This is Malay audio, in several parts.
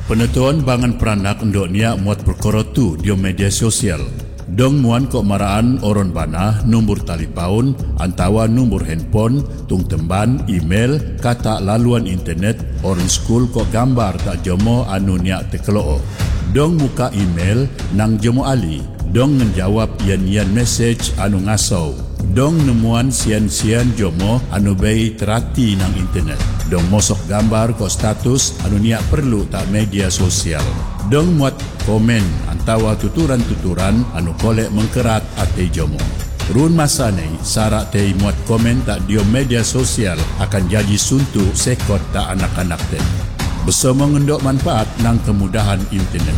Penentuan bangan peranak endok niak muat perkara tu di media sosial. Dong muan kok maraan oron banah, nombor telefon, antawa nombor handphone, tung temban, email, kata laluan internet, orang skul kok gambar tak jomo anu niak tekeloo. Dong muka email nang jomo ali. Dong menjawab yan message anu ngasau. Dong nemuan sian-sian jomo anu bei terati nang internet. Dong mosok gambar kok status anu niak perlu tak media sosial. Dong muat komen antawa tuturan-tuturan anu kolek mengkerat ate jomo. Run masa ni sarak tei muat komen tak dio media sosial akan jadi suntuk sekot tak anak-anak tei. Bersama mengendok manfaat nang kemudahan internet.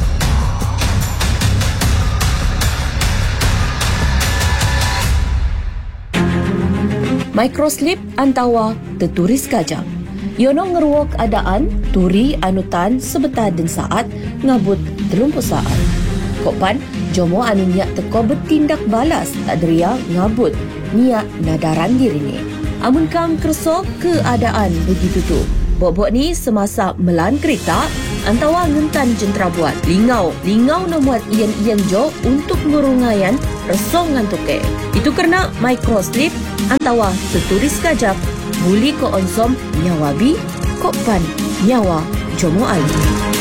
Microslip antawa terturis gajah. Yono ngeruok adaan turi anutan sebentar dan saat ngabut 30 saat. Kopan jomo anu niat teko bertindak balas tak deria ngabut niat nadaran diri ni. Amun kam kerso keadaan begitu tu. Bok-bok ni semasa melan kereta antawa ngentan jentera buat lingau na muat ian jo untuk ngurungayan resong ngantuke. Itu kerana microslip antawa terturis gajah buli ko onsom nyawabi kok pan nyawa jomo ali.